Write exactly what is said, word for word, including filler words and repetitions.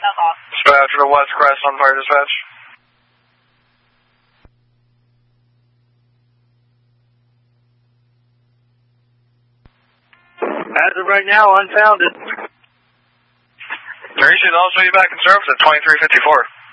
That's off. Dispatch to the West Crest on fire dispatch. As of right now, unfounded. Three should also be back in service at twenty-three fifty-four.